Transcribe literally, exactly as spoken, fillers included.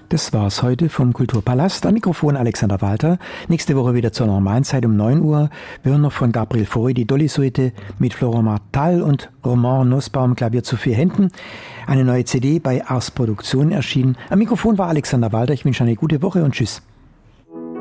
Das war's heute vom Kulturpalast. Am Mikrofon Alexander Walter. Nächste Woche wieder zur normalen Zeit um neun Uhr. Wir hören noch von Gabriel Fauré die Dolly-Suite mit Florent Martal und Roman Nussbaum Klavier zu vier Händen. Eine neue C D bei Ars Produktion erschienen. Am Mikrofon war Alexander Walter. Ich wünsche eine gute Woche und tschüss.